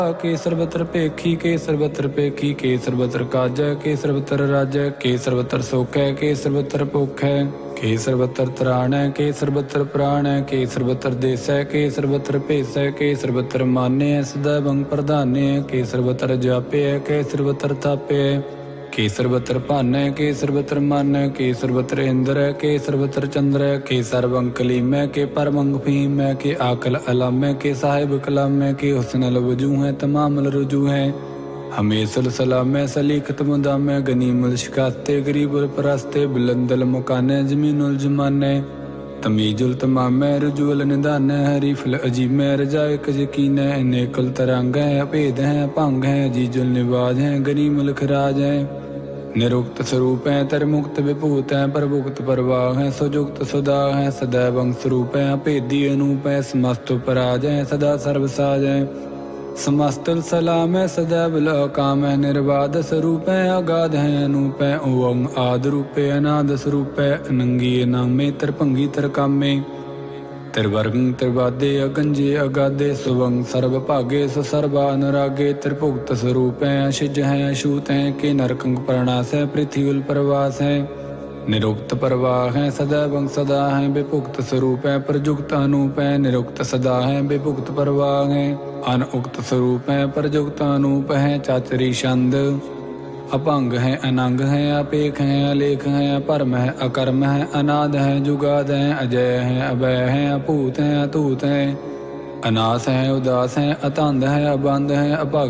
ਕੇ ਸਰਬਤਰ ਭੇਖੀ ਕੇ ਸਰਬਤਰ ਭੇਖੀ ਕੇ ਸਰਬਤਰ ਕਾਜੈ ਕੇ ਸਰਬਤਰ ਰਾਜੈ ਕੇ ਸਰਬਤਰ ਸੋਖੈ ਕੇ ਸਰਬਤਰ ਭੁਖੈ ਕੇ ਸਰਬਤਰ ਤਰਾਣੈ ਕੇ ਸਰਬਤਰ ਪ੍ਰਾਣੈ ਕੇ ਸਰਬਤਰ ਦੇਸੈ ਕੇ ਸਰਬਤਰ ਭੇਸੈ ਕੇ ਸਰਬਤਰ ਮਾਨੈ ਸਦਾ ਬੰਗ ਪ੍ਰਧਾਨੈ ਕੇ ਸਰਬਤਰ ਜਾਪੈ ਕੇ ਸਰਬਤਰ ਥਾਪੈ ਕੇ ਸਰਬਤਰ ਭਾਨੈ ਕੇ ਸਰਬਤਰ ਮਾਨੈ ਕੇ ਸਰਬਤਰ ਇੰਦਰੈ ਕੇ ਸਰਬਤਰ ਚੰਦਰੈ ਕੇ ਸਰਬੰ ਕਲੀਮੈ ਕੇ ਪਰਮੰਗ ਫੀਮੈ ਕੇ ਆਕਲ ਅਲਾਮੈ ਕੇ ਸਾਹਿਬ ਕਲਾਮੈ ਕੇ ਹੁਸਨ ਲਵਜੂ ਹੈ ਤਮਾਮਲ ਰਜੂ ਹੈ ਹਮੇਸਲ ਸਲਾਮੈ ਸਲੀਖਤ ਮੁਦਾਮੈ ਗਨੀਮਲ ਸ਼ਿਕਾਸਤੇ ਗਰੀਬੁਲ ਪਰਸਤੇ ਬੁਲੰਦਲ ਮੁਕਾਨੈ ਜ਼ਮੀਨੁਲ ਜਮਾਨੈ ਤਮੀਜੁਲ ਤਮਾਮੈ ਰਜੂਲ ਨਿਦਾਨੈ ਹਰੀਫਲ ਅਜੀਮੈ ਰਜਾਇਕ ਯਕੀਨੈ ਨੇਕਲ ਤਰੰਗੈ ਅਭੇਦ ਹੈ ਭੰਗ ਹੈ ਜੀਜੁਲ ਨਿਵਾਜ ਹੈ ਗਰੀਮੁਲ ਖਰਾਜ ਹੈ ਨਿਰੁਕਤ ਸਰੂਪ ਹੈ ਤਰ ਮੁਕਤ ਵਿਭੂਤ ਹੈ ਪ੍ਰਭੁਕਤ ਪਰਵਾਹ ਹੈ ਸੁਜੁਗਤ ਸੁਦਾ ਹੈ ਸदैवं ਸਰੂਪ ਹੈ ਅਭੇਦੀ ਅਨੂਪ ਹੈ ਸਮਸਤ ਪਰਾਜ ਹੈ ਸਦਾ ਸਰਬ ਸਾਜ ਹੈ ਸਮਸਤਲ ਸਲਾਮ ਹੈ ਸदैव ਲੋਕਾਮ ਹੈ ਨਿਰਵਾਦ ਸਰੂਪ ਹੈ ਅਗਾਧ ਹੈ ਅਨੂਪ ਹੈ ਓੰ ਆਦ ਰੂਪੇ ਅਨਾਦ ਸਰੂਪ ਹੈ ਅਨੰਗੀ ਨਾਮੇ ਤਰਭੰਗੀ ਤਰਕਾਮੇ ਤਿਰਵਰਗੰ ਤਿਰਵਾਦੇ ਅਗੰਜੇ ਅਗਾਦੇ ਸੁਵੰ ਸਰਬ ਭਾਗੇ ਸੁ ਸਰਬਾ ਅਨੁਰਾਗੇ ਤ੍ਰਿਭੁਗਤ ਸਰੂਪ ਹੈ ਅਸ਼ਿਜ ਹੈ ਅਛੂਤ ਹੈ ਕੇ ਨਰਕੰਗ ਪ੍ਰਣਾਸ ਹੈ ਪ੍ਰਿਥਿਉਲ ਪ੍ਰਵਾਸ ਹੈ ਨਿਰੁਕਤ ਪ੍ਰਵਾਹ ਹੈ ਸदैवं ਸਦਾ ਹੈ ਵਿਭੁਗਤ ਸਰੂਪ ਹੈ ਪ੍ਰਜੁਗਤ ਅਨੂਪ ਹੈ ਨਿਰੁਕਤ ਸਦਾ ਹੈ ਵਿਭੁਗਤ ਪ੍ਰਵਾਹ ਹੈ ਅਨਉਕਤ ਸਰੂਪ ਹੈ ਪ੍ਰਜੁਗਤ ਅਨੂਪ ਹੈ ਚਾਚਰੀ ਛੰਦ ਅਭੰਗ ਹੈ ਅਨੰਗ ਹੈ ਅਪੇਖ ਹੈ ਅਲੇਖ ਹੈ ਅਪਰਮ ਹੈ ਅਕਰਮ ਹੈ ਅਨਾਦ ਹੈ ਜੁਗਾਦ ਹੈ ਅਜੈ ਹੈ ਅਭੈ ਹੈ ਅਭੂਤ ਹੈ ਅਤੂਤ ਹੈ ਅਨਾਸ ਹੈ ਉਦਾਸ ਹੈ ਅਤੰਦ ਹੈ ਅਬੰਧ ਹੈ ਅਭਗ